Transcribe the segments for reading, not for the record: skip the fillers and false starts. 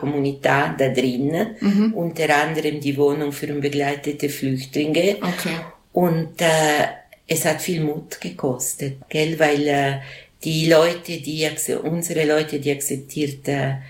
Comunità da drin, unter anderem die Wohnung für unbegleitete Flüchtlinge. Okay. Und es hat viel Mut gekostet, gell, weil die Leute, unsere Leute, die akzeptiert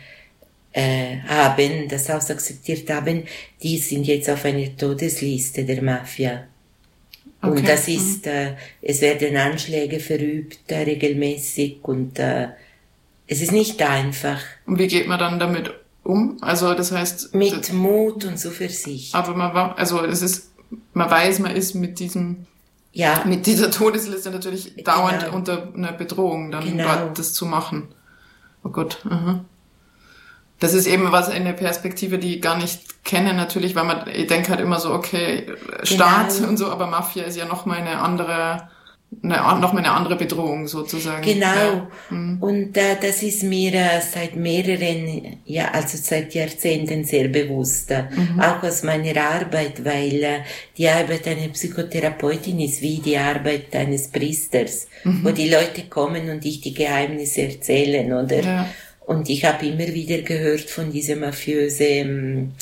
haben, das Haus akzeptiert haben, die sind jetzt auf einer Todesliste der Mafia. Okay. Und das ist, es werden Anschläge verübt regelmäßig und es ist nicht einfach. Und wie geht man dann damit um? Also das heißt... Mit Mut und Zuversicht. Aber man weiß, man ist mit dieser Todesliste natürlich dauernd unter einer Bedrohung, dann das zu machen. Oh Gott. Aha. Das ist eben eine Perspektive, die ich gar nicht kenne natürlich, weil ich denke halt immer so, okay, Staat und so, aber Mafia ist ja nochmal eine andere Bedrohung sozusagen. Genau. Ja. Und das ist mir seit seit Jahrzehnten sehr bewusst. Auch aus meiner Arbeit, weil die Arbeit einer Psychotherapeutin ist wie die Arbeit eines Priesters, wo die Leute kommen und dich die Geheimnisse erzählen, oder? Ja. Und ich habe immer wieder gehört von diesen mafiösen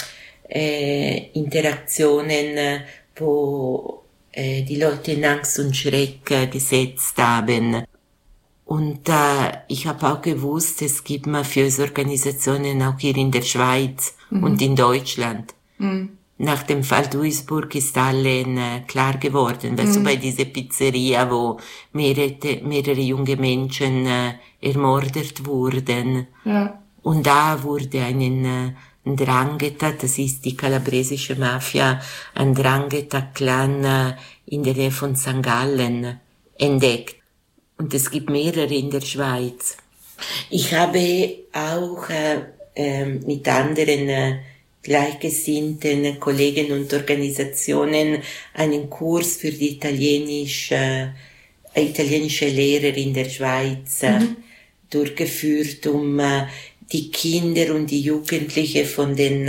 Interaktionen, wo die Leute in Angst und Schreck gesetzt haben. Und ich habe auch gewusst, es gibt mafiöse Organisationen auch hier in der Schweiz und in Deutschland. Nach dem Fall Duisburg ist allen klar geworden, weil so bei dieser Pizzeria, wo mehrere junge Menschen ermordet wurden. Ja. Und da wurde ein Ndrangheta, das ist die kalabresische Mafia, ein Ndrangheta-Clan in der Nähe von St. Gallen entdeckt. Und es gibt mehrere in der Schweiz. Ich habe auch mit anderen gleichgesinnten Kollegen und Organisationen einen Kurs für die italienische Lehrer in der Schweiz durchgeführt, um die Kinder und die Jugendliche von den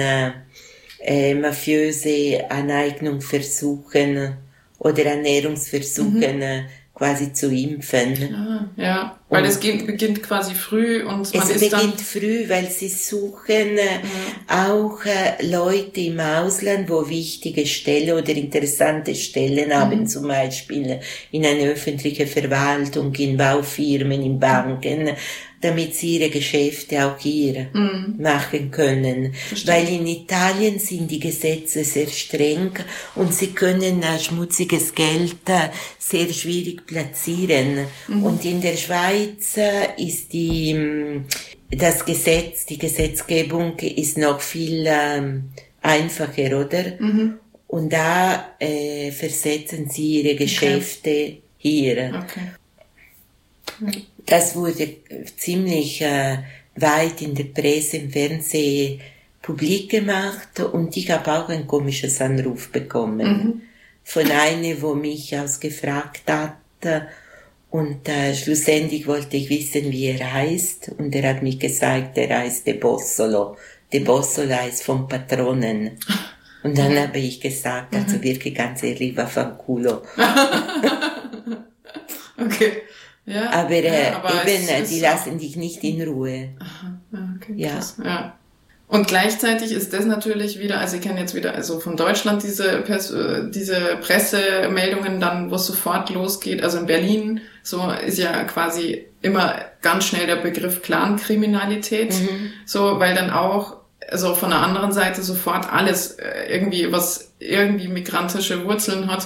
mafiöse Aneignungsversuchen oder Ernährungsversuchen quasi zu impfen. Ja, weil es beginnt quasi früh und man ist dann... Es beginnt früh, weil sie suchen auch Leute im Ausland, wo wichtige Stellen oder interessante Stellen haben, zum Beispiel in einer öffentlichen Verwaltung, in Baufirmen, in Banken, damit sie ihre Geschäfte auch hier machen können. Verstehe. Weil in Italien sind die Gesetze sehr streng und sie können schmutziges Geld sehr schwierig platzieren. Und in der Schweiz ist die Gesetzgebung ist noch viel einfacher, oder? Und da versetzen sie ihre Geschäfte hier. Okay. Das wurde ziemlich weit in der Presse, im Fernsehen publik gemacht und ich habe auch ein komisches Anruf bekommen von einer, wo mich ausgefragt hat und schlussendlich wollte ich wissen, wie er heißt und er hat mich gesagt, er heißt De Bossolo. De Bossolo heißt vom Patronen. Und dann habe ich gesagt, also wirklich ganz ehrlich, vaffanculo. Okay. Ja, aber die lassen dich nicht in Ruhe. Aha, okay, krass. Ja. Und gleichzeitig ist das natürlich wieder, also ich kenne jetzt wieder also von Deutschland diese Pressemeldungen dann, wo es sofort losgeht. Also in Berlin so ist ja quasi immer ganz schnell der Begriff Clankriminalität, so weil dann auch also von der anderen Seite sofort alles irgendwie was irgendwie migrantische Wurzeln hat.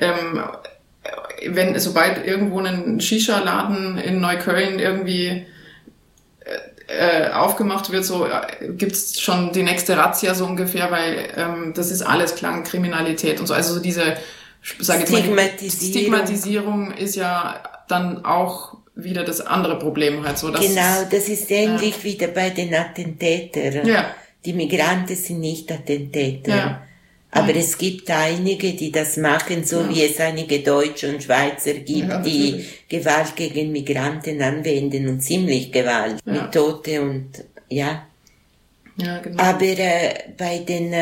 Sobald irgendwo ein Shisha-Laden in Neukölln irgendwie aufgemacht wird, so gibt's schon die nächste Razzia so ungefähr, weil das ist alles Clankriminalität und so. Also so diese, sag ich mal, Stigmatisierung ist ja dann auch wieder das andere Problem halt so. Genau, das ist ähnlich wie bei den Attentätern. Ja. Die Migranten sind nicht Attentäter. Ja. Aber es gibt einige, die das machen, so wie es einige Deutsche und Schweizer gibt, die Gewalt gegen Migranten anwenden und ziemlich Gewalt mit Tote und Ja, genau. Aber bei den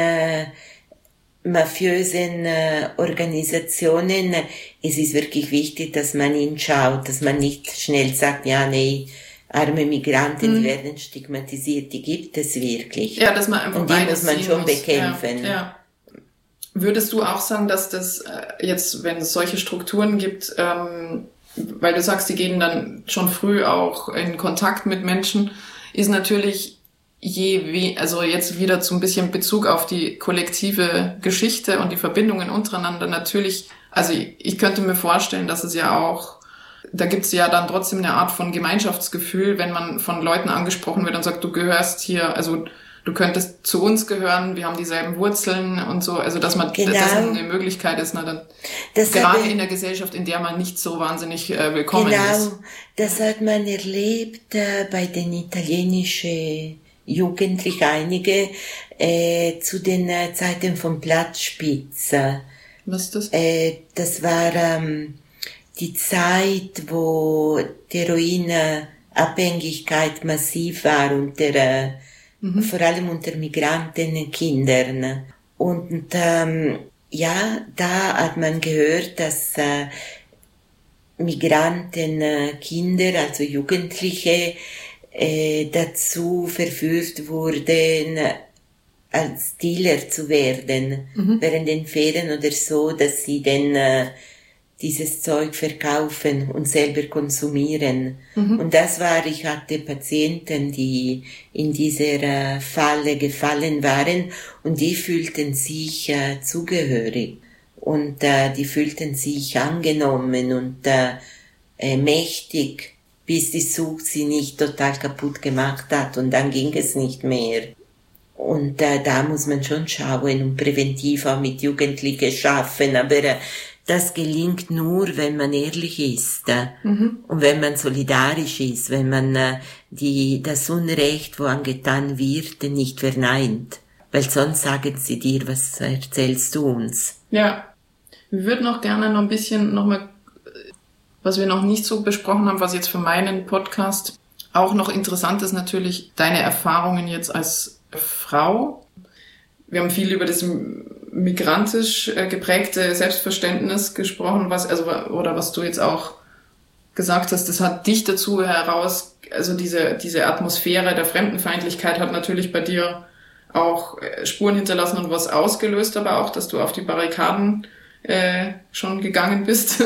mafiösen Organisationen es ist wirklich wichtig, dass man hinschaut, dass man nicht schnell sagt, ja, nee, arme Migranten, die werden stigmatisiert, die gibt es wirklich. Ja, dass man einfach und die muss man schon bekämpfen. Ja. Würdest du auch sagen, dass das jetzt, wenn es solche Strukturen gibt, weil du sagst, die gehen dann schon früh auch in Kontakt mit Menschen, ist natürlich also jetzt wieder so ein bisschen Bezug auf die kollektive Geschichte und die Verbindungen untereinander natürlich, also ich könnte mir vorstellen, dass es ja auch, da gibt es ja dann trotzdem eine Art von Gemeinschaftsgefühl, wenn man von Leuten angesprochen wird und sagt, du gehörst hier, also du könntest zu uns gehören, wir haben dieselben Wurzeln und so, also dass man das eine Möglichkeit ist, dann gerade in der Gesellschaft, in der man nicht so wahnsinnig willkommen ist. Genau, das hat man erlebt bei den italienischen Jugendlichen, einige zu den Zeiten von Platzspitz. Was ist das? Das war die Zeit, wo die Heroinabhängigkeit massiv war unter vor allem unter Migrantenkindern. Und ja, da hat man gehört, dass Migrantenkinder, also Jugendliche, dazu verführt wurden, als Dealer zu werden, während den Ferien oder so, dass sie dann dieses Zeug verkaufen und selber konsumieren. Und das war, ich hatte Patienten, die in dieser Falle gefallen waren und die fühlten sich zugehörig und die fühlten sich angenommen und mächtig, bis die Sucht sie nicht total kaputt gemacht hat und dann ging es nicht mehr. Und da muss man schon schauen und präventiv auch mit Jugendlichen schaffen, aber das gelingt nur, wenn man ehrlich ist und wenn man solidarisch ist, wenn man das Unrecht, wo angetan wird, nicht verneint. Weil sonst sagen sie dir, was erzählst du uns? Ja, wir würden auch gerne noch ein bisschen nochmal, was wir noch nicht so besprochen haben, was jetzt für meinen Podcast auch noch interessant ist, natürlich deine Erfahrungen jetzt als Frau. Wir haben viel über das migrantisch geprägte Selbstverständnis gesprochen, was du jetzt auch gesagt hast, das hat dich dazu heraus, also diese Atmosphäre der Fremdenfeindlichkeit hat natürlich bei dir auch Spuren hinterlassen und was ausgelöst, aber auch, dass du auf die Barrikaden schon gegangen bist.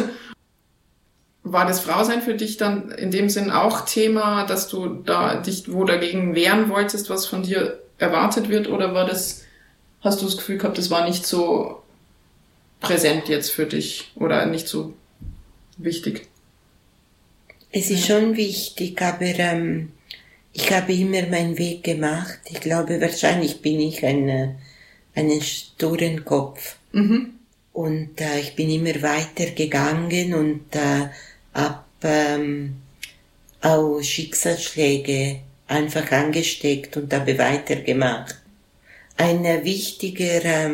War das Frausein für dich dann in dem Sinn auch Thema, dass du da dich wo dagegen wehren wolltest, was von dir erwartet wird, oder hast du das Gefühl gehabt, das war nicht so präsent jetzt für dich oder nicht so wichtig? Es ist schon wichtig, aber ich habe immer meinen Weg gemacht. Ich glaube, wahrscheinlich bin ich einen sturen Kopf. Und ich bin immer weitergegangen und habe auch Schicksalsschläge einfach angesteckt und habe weitergemacht. Ein wichtiger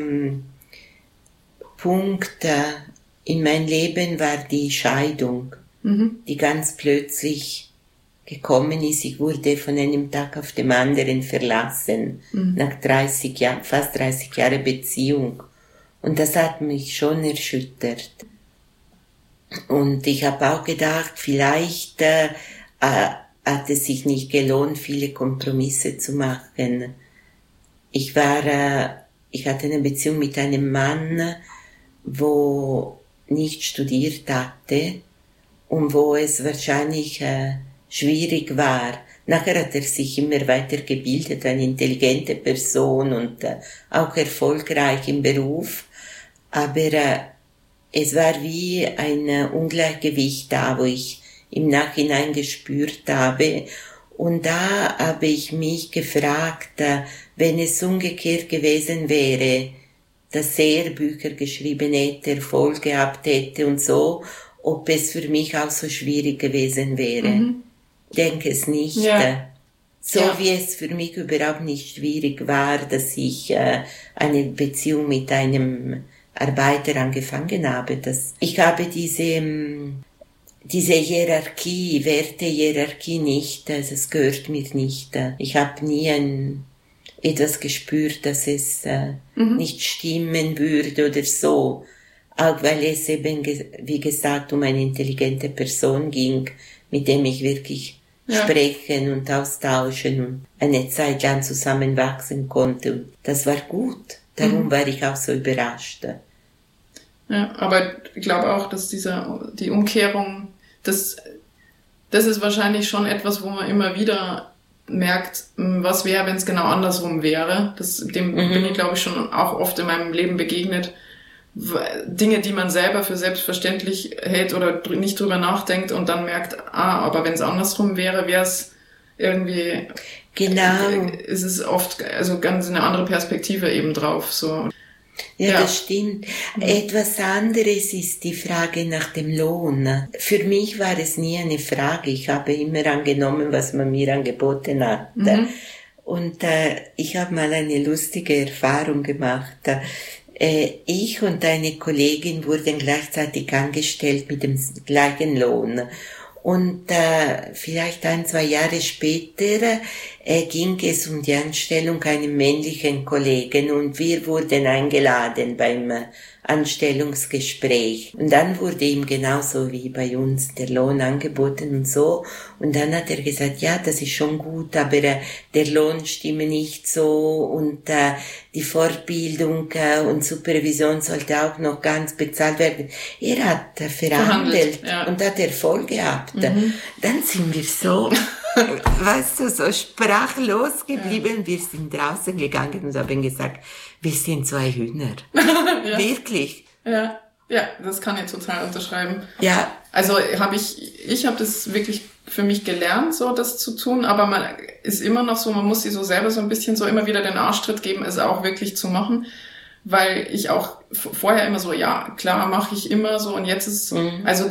Punkt in mein Leben war die Scheidung, die ganz plötzlich gekommen ist. Ich wurde von einem Tag auf den anderen verlassen, nach fast 30 Jahren Beziehung. Und das hat mich schon erschüttert. Und ich habe auch gedacht, vielleicht hat es sich nicht gelohnt, viele Kompromisse zu machen. Ich hatte eine Beziehung mit einem Mann, wo nicht studiert hatte und wo es wahrscheinlich schwierig war. Nachher hat er sich immer weiter gebildet, eine intelligente Person und auch erfolgreich im Beruf. Aber es war wie ein Ungleichgewicht da, wo ich im Nachhinein gespürt habe. Und da habe ich mich gefragt, wenn es umgekehrt gewesen wäre, dass er Bücher geschrieben hätte, Erfolg gehabt hätte und so, ob es für mich auch so schwierig gewesen wäre. Ich denke es nicht. Ja. So wie es für mich überhaupt nicht schwierig war, dass ich eine Beziehung mit einem Arbeiter angefangen habe. Ich habe diese Hierarchie, Wertehierarchie nicht, also es gehört mir nicht. Ich habe nie etwas gespürt, dass es nicht stimmen würde oder so. Auch weil es eben, wie gesagt, um eine intelligente Person ging, mit dem ich wirklich sprechen und austauschen und eine Zeit lang zusammenwachsen konnte. Und das war gut. Darum war ich auch so überrascht. Ja, aber ich glaube auch, dass die Umkehrung, das ist wahrscheinlich schon etwas, wo man immer wieder merkt, was wäre, wenn es genau andersrum wäre. Dem bin ich, glaube ich, schon auch oft in meinem Leben begegnet. Dinge, die man selber für selbstverständlich hält oder nicht drüber nachdenkt und dann merkt, aber wenn es andersrum wäre, wäre es irgendwie, ist es oft, also ganz eine andere Perspektive eben drauf, so. Ja, das stimmt. Etwas anderes ist die Frage nach dem Lohn. Für mich war es nie eine Frage. Ich habe immer angenommen, was man mir angeboten hat. Und ich habe mal eine lustige Erfahrung gemacht. Ich und eine Kollegin wurden gleichzeitig angestellt mit dem gleichen Lohn. Und vielleicht 1-2 Jahre später ging es um die Anstellung einem männlichen Kollegen und wir wurden eingeladen beim Anstellungsgespräch. Und dann wurde ihm genauso wie bei uns der Lohn angeboten und so. Und dann hat er gesagt, ja, das ist schon gut, aber der Lohn stimme nicht so und die Fortbildung und Supervision sollte auch noch ganz bezahlt werden. Er hat verhandelt und hat Erfolg gehabt. Dann sind wir so, weißt du, so sprachlos geblieben. Wir sind draußen gegangen und haben gesagt, wir sind 2 Hühner. Wirklich. Ja, das kann ich total unterschreiben. Ja. Also ich habe das wirklich für mich gelernt, so das zu tun, aber man ist immer noch so, man muss sich so selber so ein bisschen so immer wieder den Arschtritt geben, es auch wirklich zu machen, weil ich auch vorher immer so, ja, klar, mache ich immer so und jetzt ist, also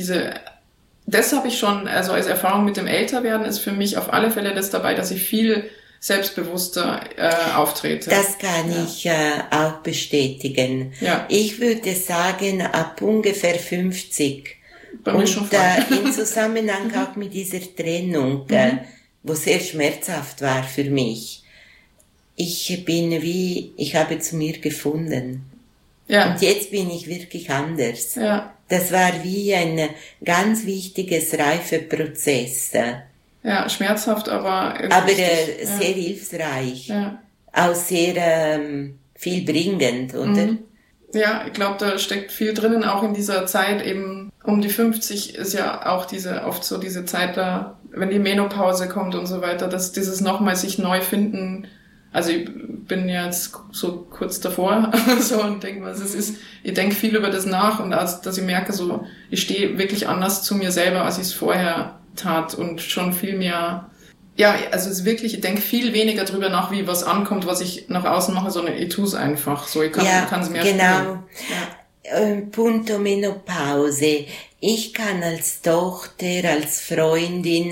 das habe ich schon, also als Erfahrung mit dem Älterwerden ist für mich auf alle Fälle das dabei, dass ich viel selbstbewusster auftrete. Das kann ich auch bestätigen. Ja. Ich würde sagen, ab ungefähr 50. Bei mir schon im Zusammenhang auch mit dieser Trennung, wo sehr schmerzhaft war für mich. Ich habe zu mir gefunden. Ja. Und jetzt bin ich wirklich anders. Ja. Das war wie ein ganz wichtiges Reifeprozess. Ja, schmerzhaft, aber sehr hilfreich. Ja. Auch sehr viel bringend, oder? Ja, ich glaube, da steckt viel drinnen, auch in dieser Zeit eben um die 50 ist ja auch oft so diese Zeit da, wenn die Menopause kommt und so weiter, dass dieses nochmal sich neu finden. Also ich bin jetzt so kurz davor so und denke, was es ist. Ich denke viel über das nach und dass ich merke, so ich stehe wirklich anders zu mir selber, als ich es vorher tat und schon viel mehr, ja, also es ist wirklich, ich denke viel weniger drüber nach, wie was ankommt, was ich nach außen mache, sondern ich tue es einfach so, ich kann es mehr genau. Spielen. Punto Menopause. Ich kann als Tochter, als Freundin,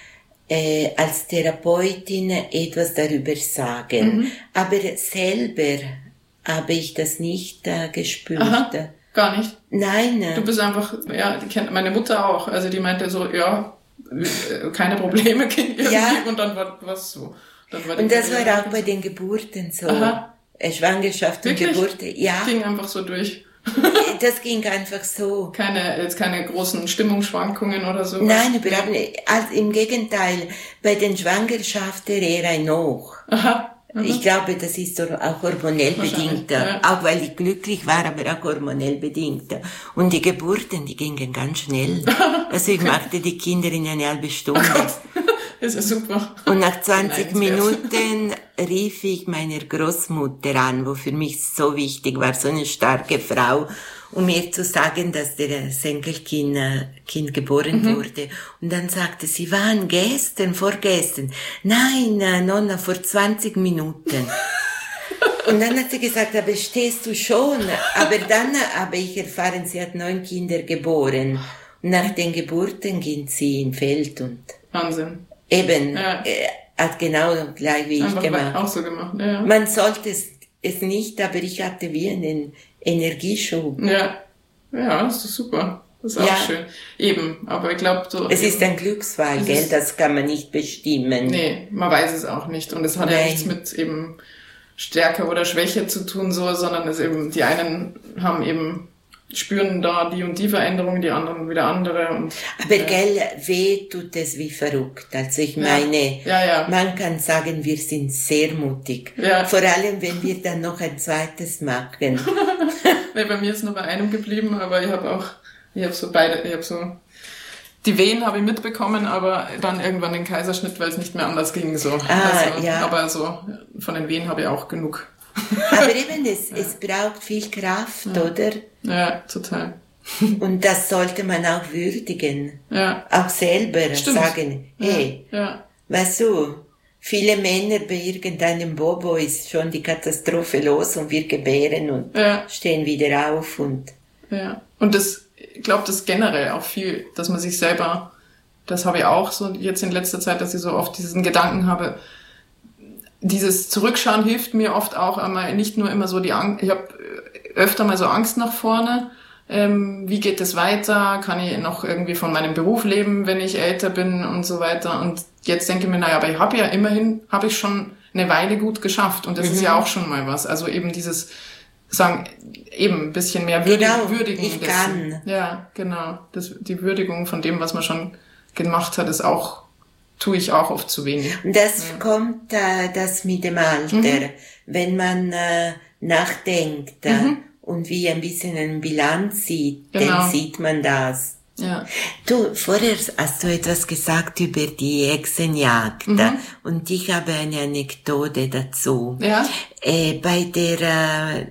als Therapeutin etwas darüber sagen. Aber selber habe ich das nicht gespürt. Aha, gar nicht? Nein. Du bist einfach, ja, die kennt meine Mutter auch, also die meinte so, ja, keine Probleme, Kind irgendwie, und dann war was so. Und das war auch bei den Geburten so. Aha. Schwangerschaft und Geburt, ja. Ging einfach so durch. Das ging einfach so. Jetzt keine großen Stimmungsschwankungen oder so. Nein, überhaupt nicht. Also im Gegenteil, bei den Schwangerschaften eher ein Hoch. Aha. Ich glaube, das ist auch hormonell bedingt. Ja. Auch weil ich glücklich war, aber auch hormonell bedingt. Und die Geburten, die gingen ganz schnell. Also ich machte die Kinder in eine halbe Stunde. Das ist ja super. Und nach 20 Minuten rief ich meiner Großmutter an, wo für mich so wichtig war, so eine starke Frau, um mir zu sagen, dass das Enkelkind geboren wurde. Und dann sagte sie, wann? Vorgestern? Nein, Nonna, vor 20 Minuten. Und dann hat sie gesagt, aber stehst du schon? Aber dann habe ich erfahren, sie hat 9 Kinder geboren. Und nach den Geburten ging sie im Feld und... Wahnsinn. Eben, hat genau gleich wie ich gemacht. Auch so gemacht, ja. Man sollte es nicht, aber ich hatte wie einen Energieschub. Ja, das ist super. Das ist auch schön. Eben, aber ich glaube... Es ist ein Glücksfall, gell? Das kann man nicht bestimmen. Nee, man weiß es auch nicht. Und es hat ja nichts mit eben Stärke oder Schwäche zu tun, so, sondern es eben, die einen haben eben spüren da die und die Veränderungen, die anderen wieder andere. Und, aber gell, weh tut es wie verrückt. Also ich meine, man kann sagen, wir sind sehr mutig. Ja. Vor allem, wenn wir dann noch ein zweites machen. Nee, bei mir ist nur bei einem geblieben, aber ich habe die Wehen habe ich mitbekommen, aber dann irgendwann den Kaiserschnitt, weil es nicht mehr anders ging. So. Aber so von den Wehen habe ich auch genug. Aber eben, es braucht viel Kraft, oder? Ja, total. Und das sollte man auch würdigen. Ja. Auch selber sagen, hey, weißt du, viele Männer bei irgendeinem Bobo ist schon die Katastrophe los und wir gebären und stehen wieder auf und. Ja. Und ich glaube, das generell auch viel, dass man sich selber, das habe ich auch so jetzt in letzter Zeit, dass ich so oft diesen Gedanken habe, dieses Zurückschauen hilft mir oft auch einmal, nicht nur immer so die Angst, ich habe öfter mal so Angst nach vorne, wie geht es weiter, kann ich noch irgendwie von meinem Beruf leben, wenn ich älter bin und so weiter, und jetzt denke ich mir, naja, aber ich habe ja immerhin, habe ich schon eine Weile gut geschafft und das ist ja auch schon mal was, also eben dieses sagen, eben ein bisschen mehr würdigen. Ich kann. Ja, genau, die Würdigung von dem, was man schon gemacht hat, ist auch, tue ich auch oft zu wenig. Und das kommt das mit dem Alter. Wenn man nachdenkt und wie ein bisschen eine Bilanz sieht, dann sieht man das. Ja. Du, vorher hast du etwas gesagt über die Hexenjagd und ich habe eine Anekdote dazu. Ja. Bei der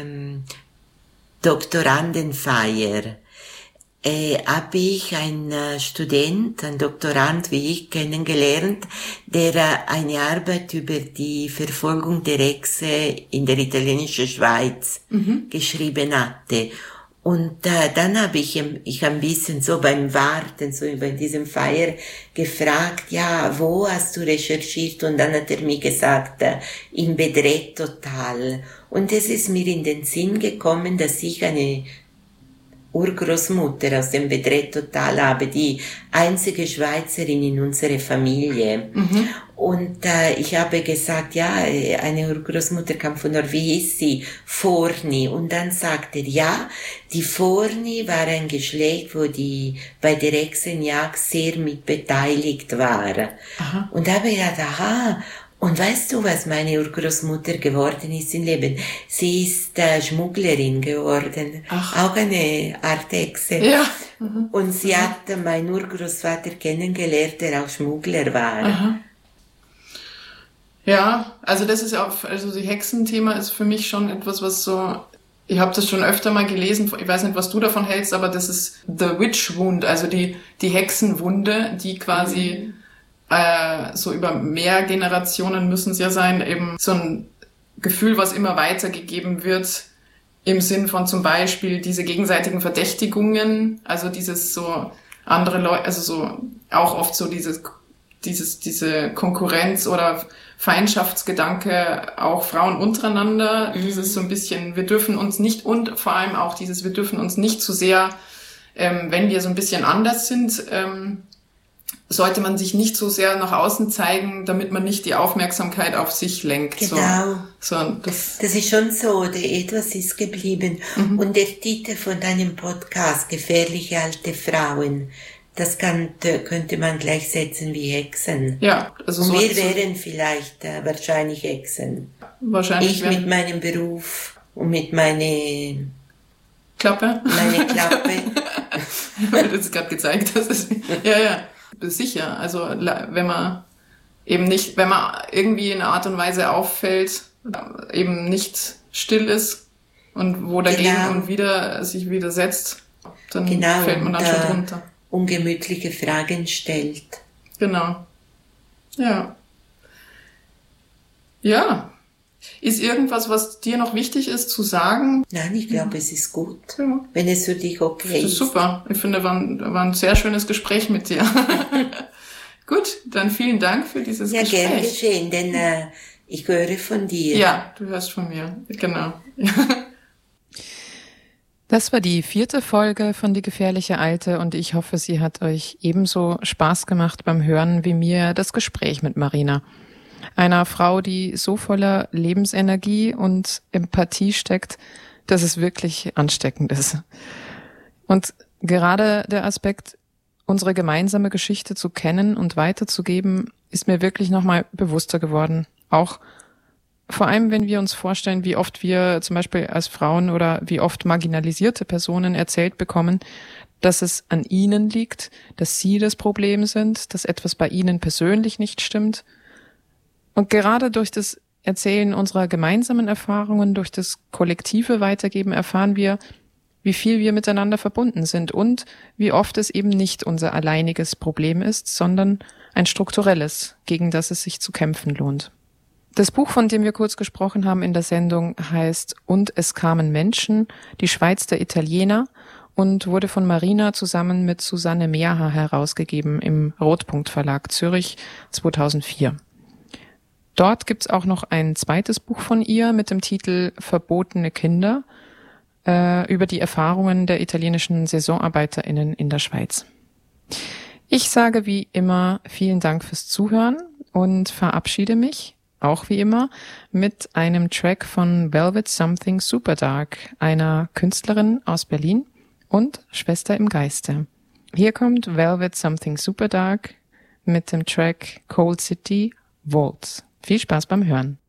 Doktorandenfeier habe ich einen Doktorand wie ich kennengelernt, der eine Arbeit über die Verfolgung der Hexe in der italienischen Schweiz geschrieben hatte. Und dann habe ich ein bisschen so beim Warten, so bei diesem Feier gefragt, ja, wo hast du recherchiert? Und dann hat er mir gesagt, im Bedrettotal. Und es ist mir in den Sinn gekommen, dass ich eine Urgroßmutter aus dem Bedrettotal habe, die einzige Schweizerin in unserer Familie. Und ich habe gesagt, ja, eine Urgroßmutter kam von dort, wie hieß sie? Forni. Und dann sagte er, ja, die Forni war ein Geschlecht, wo die bei der Hexenjagd sehr mit beteiligt war. Aha. Und da habe ich gedacht, aha. Und weißt du, was meine Urgroßmutter geworden ist im Leben? Sie ist Schmugglerin geworden. Ach. Auch eine Art Hexe. Ja. Und sie hat meinen Urgroßvater kennengelernt, der auch Schmuggler war. Aha. Ja, also das ist auch, also das Hexenthema ist für mich schon etwas, was so, ich habe das schon öfter mal gelesen, ich weiß nicht, was du davon hältst, aber das ist the Witch Wound, also die Hexenwunde, die quasi so über mehr Generationen müssen es ja sein, eben so ein Gefühl, was immer weitergegeben wird, im Sinn von zum Beispiel diese gegenseitigen Verdächtigungen, also dieses so andere Leute, also so auch oft so diese Konkurrenz oder Feindschaftsgedanke, auch Frauen untereinander, dieses so ein bisschen, wir dürfen uns nicht, und vor allem auch dieses, wir dürfen uns nicht zu sehr, wenn wir so ein bisschen anders sind, sollte man sich nicht so sehr nach außen zeigen, damit man nicht die Aufmerksamkeit auf sich lenkt. Genau. Das ist schon so, etwas ist geblieben. Und der Titel von deinem Podcast, Gefährliche alte Frauen, das könnte man gleichsetzen wie Hexen. Ja. Also und wir wären vielleicht wahrscheinlich Hexen. Wahrscheinlich. Ich mit meinem Beruf und mit meiner Klappe. Meine Klappe. Weil du es gerade gezeigt hast. Ja. Sicher, also wenn man irgendwie in einer Art und Weise auffällt, eben nicht still ist und wo dagegen und wieder sich widersetzt, dann fällt man dann schon drunter. Ungemütliche Fragen stellt. Genau. Ja. Ja. Ist irgendwas, was dir noch wichtig ist zu sagen? Nein, ich glaube, es ist gut, wenn es für dich okay ist. Das ist super. Ich finde, war ein sehr schönes Gespräch mit dir. Gut, dann vielen Dank für dieses Gespräch. Ja, gern geschehen, denn ich höre von dir. Ja, du hörst von mir, genau. Das war die 4. Folge von Die gefährliche Alte und ich hoffe, sie hat euch ebenso Spaß gemacht beim Hören wie mir das Gespräch mit Marina. Einer Frau, die so voller Lebensenergie und Empathie steckt, dass es wirklich ansteckend ist. Und gerade der Aspekt, unsere gemeinsame Geschichte zu kennen und weiterzugeben, ist mir wirklich nochmal bewusster geworden. Auch vor allem, wenn wir uns vorstellen, wie oft wir zum Beispiel als Frauen oder wie oft marginalisierte Personen erzählt bekommen, dass es an ihnen liegt, dass sie das Problem sind, dass etwas bei ihnen persönlich nicht stimmt. Und gerade durch das Erzählen unserer gemeinsamen Erfahrungen, durch das kollektive Weitergeben erfahren wir, wie viel wir miteinander verbunden sind und wie oft es eben nicht unser alleiniges Problem ist, sondern ein strukturelles, gegen das es sich zu kämpfen lohnt. Das Buch, von dem wir kurz gesprochen haben in der Sendung, heißt »Und es kamen Menschen, die Schweiz der Italiener« und wurde von Marina zusammen mit Susanne Meaher herausgegeben im Rotpunkt Verlag Zürich 2004. Dort gibt's auch noch ein zweites Buch von ihr mit dem Titel »Verbotene Kinder« über die Erfahrungen der italienischen SaisonarbeiterInnen in der Schweiz. Ich sage wie immer vielen Dank fürs Zuhören und verabschiede mich, auch wie immer, mit einem Track von Velvet Something Superdark, einer Künstlerin aus Berlin und Schwester im Geiste. Hier kommt Velvet Something Superdark mit dem Track Cold City Waltz. Viel Spaß beim Hören.